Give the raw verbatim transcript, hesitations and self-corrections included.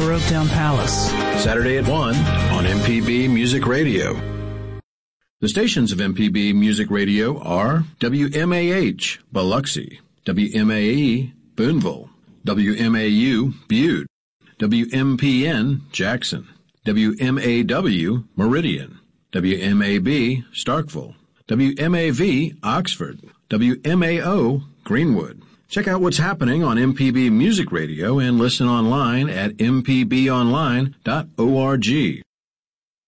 over Oaktown Palace. Saturday at one on M P B Music Radio. The stations of M P B Music Radio are W M A H, Biloxi, W M A E, Boonville, W M A U, Butte, W M P N, Jackson, W M A W, Meridian, W M A B, Starkville, W M A V, Oxford, W M A O, Greenwood. Check out what's happening on M P B Music Radio and listen online at m p b online dot org.